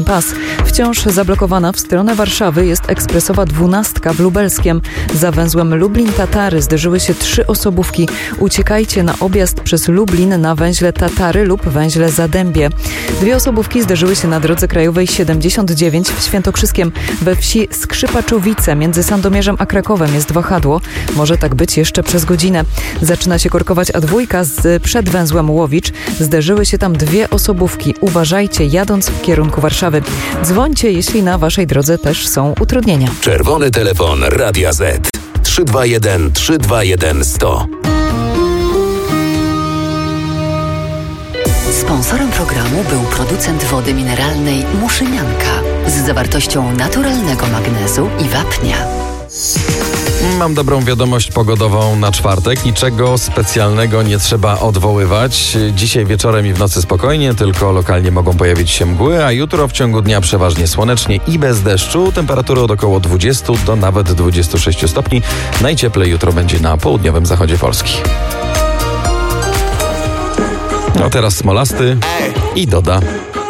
Pas. Wciąż zablokowana w stronę Warszawy jest ekspresowa 12 w Lubelskiem. Za węzłem Lublin-Tatary zderzyły się 3 osobówki. Uciekajcie na objazd przez Lublin na węźle Tatary lub węźle Zadębie. 2 osobówki zderzyły się na drodze krajowej 79 w Świętokrzyskiem. We wsi Skrzypaczowice między Sandomierzem a Krakowem jest wahadło. Może tak być jeszcze przez godzinę. Zaczyna się korkować A2 przed węzłem Łowicz. Zderzyły się tam 2 osobówki. Uważajcie, jadąc w kierunku Warszawy. Dzwońcie, jeśli na waszej drodze też są utrudnienia. Czerwony telefon Radia Z 321 321 100. Sponsorem programu był producent wody mineralnej Muszynianka z zawartością naturalnego magnezu i wapnia. Mam dobrą wiadomość pogodową na czwartek. Niczego specjalnego nie trzeba odwoływać. Dzisiaj wieczorem i w nocy spokojnie, tylko lokalnie mogą pojawić się mgły, a jutro w ciągu dnia przeważnie słonecznie i bez deszczu. Temperatury od około 20 do nawet 26 stopni. Najcieplej jutro będzie na południowym zachodzie Polski. No teraz Smolasty i Doda.